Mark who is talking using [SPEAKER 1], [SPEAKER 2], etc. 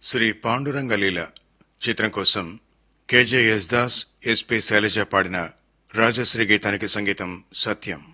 [SPEAKER 1] శ్రీ పాండురంగ లీల చిత్రం కోసం KJ యస్దాస్ SP Shailaja పాడిన రాజశ్రీ గీతానికి సంగీతం సత్యం.